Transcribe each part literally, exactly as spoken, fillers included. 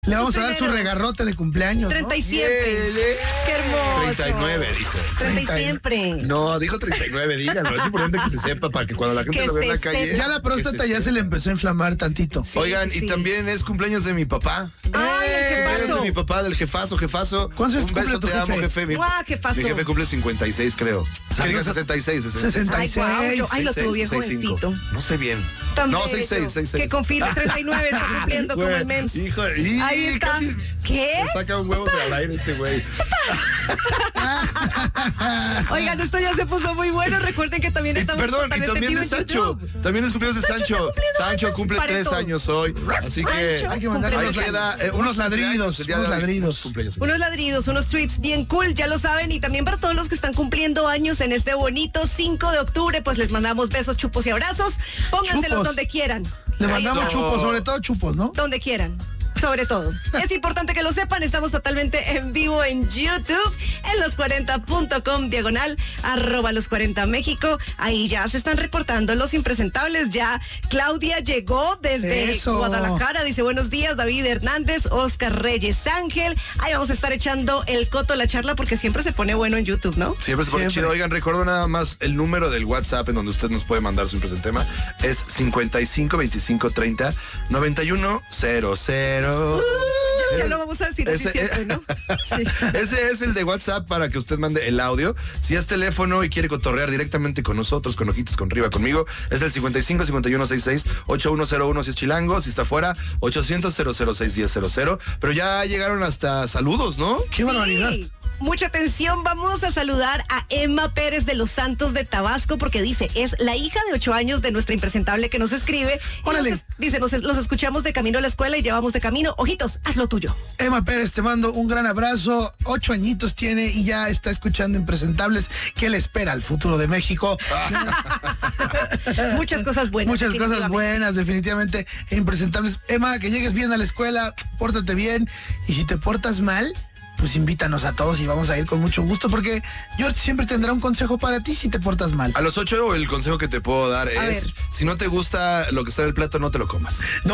Le vamos a dar su regarrote de cumpleaños, treinta y ¿no? siempre. Qué hermoso. treinta y nueve, dijo. treinta y siempre. No, dijo treinta y nueve, díganlo. Es importante que se sepa para que cuando la gente Que lo vea en la se calle. sepa. Ya la próstata que ya se se le empezó a inflamar tantito. Sí, Oigan, sí, y sí. también es cumpleaños de mi papá. Ay, el Cumpleaños jefazo. de mi papá, del jefazo, jefazo. ¿Cuántos Un cumple beso, tu te amo, jefe? jefe. Mi, Guau, jefazo. mi jefe cumple cincuenta y seis, creo. Que diga sesenta y seis. sesenta Ay, y seis. guau, yo- ay, lo tuvo bien sesenta y cinco. jovencito. No sé bien. Tan No, bello. sesenta y seis, sesenta y seis. Que confirme, treinta y nueve está cumpliendo como el mems. Hijo, y Ahí está. casi ¿Qué? me saca un huevo al aire este güey. Oigan, esto ya se puso muy bueno. Recuerden que también Y, estamos perdón, y totalmente también vivo de en Sancho. YouTube. También es cumpleaños de Sancho está Sancho. cumpliendo Sancho años, cumple pare tres todo. años hoy. Así que Sancho Hay que mandarle cumple unos, tres queda, años. eh, unos ladridos, cumpleaños, el día unos de hoy. ladridos. Cumpleaños. Unos ladridos, unos tweets bien cool, ya lo saben. Y también para todos los que están cumpliendo años en este bonito cinco de octubre, pues les mandamos besos, chupos y abrazos. Pónganselos Chupos. donde quieran. Le mandamos Eso. chupos, sobre todo chupos, ¿no? Donde quieran. Sobre todo. Es importante que lo sepan, estamos totalmente en vivo en YouTube, en los cuarenta punto com, diagonal, arroba los cuarenta México. Ahí ya se están reportando los impresentables. Ya Claudia llegó desde Eso. Guadalajara. Dice buenos días, David Hernández, Oscar Reyes Ángel. Ahí vamos a estar echando el coto, la charla, porque siempre se pone bueno en YouTube, ¿no? Siempre se pone Siempre. chido. Oigan, recuerdo nada más el número del WhatsApp en donde usted nos puede mandar su presentema. Es cincuenta y cinco veinticinco treinta noventa y uno cero cero. Ya lo vamos a decir así Ese- siempre, ¿no? Sí. Ese es el de WhatsApp para que usted mande el audio. Si es teléfono y quiere cotorrear directamente con nosotros, con ojitos con arriba conmigo, es el cincuenta y cinco cincuenta y uno sesenta y seis ochenta y uno cero uno si es chilango, si está fuera, ochocientos cero cero seis diez cero cero. Pero ya llegaron hasta saludos, ¿no? Qué barbaridad. Sí. Mucha atención, vamos a saludar a Emma Pérez de los Santos de Tabasco, porque dice, es la hija de ocho años de nuestra impresentable que nos escribe. Y Órale. nos es- dice, nos es- los escuchamos de camino a la escuela y llevamos de camino. Ojitos, haz lo tuyo. Emma Pérez, te mando un gran abrazo. Ocho añitos tiene y ya está escuchando Impresentables. ¿Qué le espera al futuro de México? Muchas cosas buenas. Muchas cosas definitivamente. buenas, definitivamente impresentables. Emma, que llegues bien a la escuela, pórtate bien. Y si te portas mal, pues invítanos a todos y vamos a ir con mucho gusto, porque George siempre tendrá un consejo para ti si te portas mal. A los ocho el consejo que te puedo dar A es, ver. si no te gusta lo que está en el plato, no te lo comas. ¡No!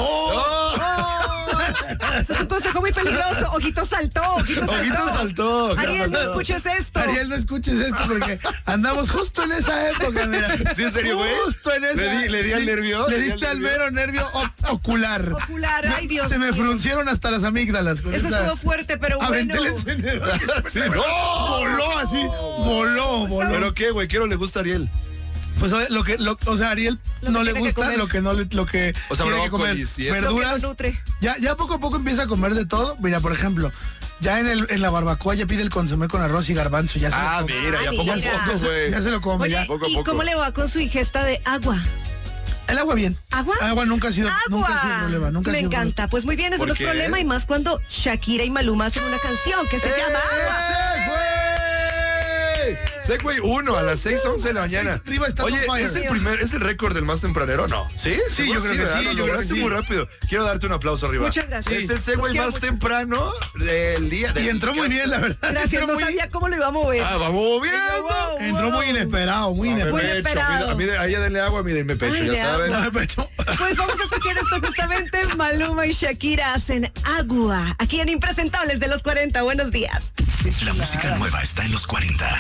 Eso es un consejo muy peligroso. Ojitos saltó, ojitos saltó. Ojitos saltó, ojitos Ariel, no saltó. escuches esto. Ariel, no escuches esto porque andamos justo en esa época, mira. ¿Sí, en serio, güey? Justo en esa. ¿Le di- le di al nervio? Le ¿Le di diste al al nervio? mero nervio o- ocular. Ocular, ay Dios Se me mío. fruncieron hasta las amígdalas. con Eso esa- estuvo fuerte, pero Aventé bueno. el encendedor. Sí, no. Voló así, voló, voló. ¿Pero qué, güey? ¿Qué no le gusta a Ariel? Pues o- lo que, lo, o sea, a Ariel Lo no que le tiene que gusta comer. lo que no le, lo que O sea, tiene que comer. brócolis y eso. Verduras. Lo que lo nutre. Ya, ya poco a poco empieza a comer de todo. Mira, por ejemplo, ya en el, en la barbacoa ya pide el consomé con arroz y garbanzo. Ya se Ah, lo come. mira, ya Ah, poco a mira. poco, güey. Ya se lo come, Oye, ya. Poco a ¿y poco. cómo le va con su ingesta de agua? El agua bien. ¿Agua? Agua nunca ha sido, ¡Agua! nunca ha sido problema. Nunca ha Me sido problema. encanta. Pues muy bien, eso ¿Por no es qué? problema. Y más cuando Shakira y Maluma hacen una canción que se llama Agua. ¡Ese, güey! Segway uno a las seis once de la mañana. seis arriba estás Oye, on fire. ¿es el primer, es el récord del más tempranero? No. ¿Sí? Sí, Seguro yo creo que ¿verdad? sí, Lo yo creo que lograste sí. muy rápido. Quiero darte un aplauso arriba. Muchas gracias. Es el Segway Los más quiero temprano del día. Y del- entró muy bien, la verdad. Gracias, Entró no muy, sabía cómo lo iba a mover. Ah, vamos viendo. Wow, entró muy wow. inesperado, muy A mi inesperado. Muy pecho, inesperado. a mí de- a ella denle agua, a mí denme pecho, Ay, ya le saben. amo. No, me pecho. Pues vamos a escuchar esto justamente. Maluma y Shakira hacen Agua. Aquí en Impresentables de los cuarenta. Buenos días. La música nueva está en los cuarenta.